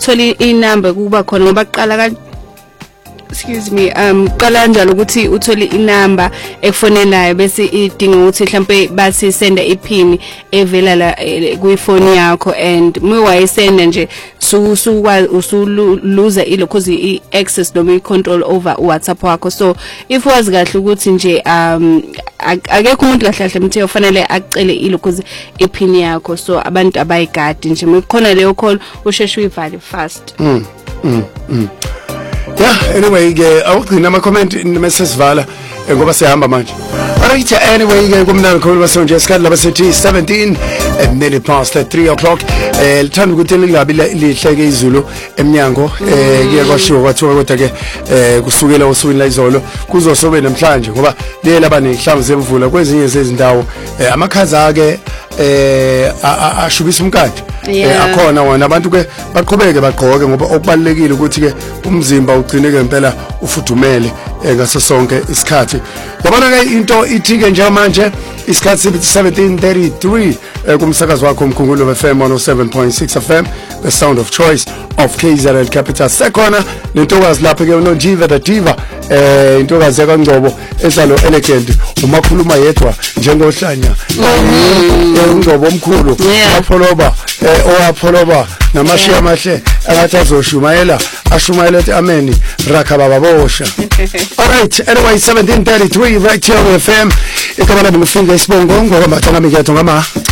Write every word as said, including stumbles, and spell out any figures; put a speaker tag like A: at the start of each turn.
A: thola inamba kuba khona ngoba qala ka excuse me um qala kanjalo ukuthi uthole inamba ekufonelayo bese idinga ukuthi mhlambe bathi senda iphini evela la kuyifoni yakho and mewayisenda nje su su usuluza ilokhozi i-access noma i-control over WhatsApp wakho. So if wazi kahle ukuthi nje um akekho umuntu kahle kahle mthe ufanele acele ilokhozi iphini yakho, so abantu abayigadi nje mekhona leyo call usheshe uyivale fast.
B: mm mm mm Yeah, anyway ke awugcina ama comment mesesivala ngoba sihamba manje. Alright, anyway ke kumnandi khona basonje isikhathi laba sethi seventeen minutes past three o'clock. Eh lithanda ukuthi lingabi lihleke izulu eminyango eh kuye kwashiwo kwathiwa kodwa ke eh kusukela usukwini la izolo kuzosobe namhlanje ngoba liye laba nezihlangu zemvula kwezinye zezindawo amakhaza ke eh ashubisa umkade. Akhona wona abantu ke baqhubeke bagqoke ngoba okubalekile ukuthi ke umzimba ugcine ke impela ufudumele ngaso sonke isikhathi. Yabona ke into ithi ke njengamanje isikhathi seventeen thirty-three kumsakazo wakho uMkhumbulo F M one oh seven point six F M, the sound of choice of K Z N capital. Sekona nentokazi lapha ke uNonjiva the Diva eh intokazi kaNgcobo ehlalo elegend umakhuluma yedwa njengohlanya uNgcobo omkhulu apholoba owapholoba namashiya amahle akathi azoshumayela ashumayela ethi amen rakha baba bosha. Alright, anyway seventeen thirty-three right here on F M ikabala ngifike isibongo ngoba mathanga miketho ngama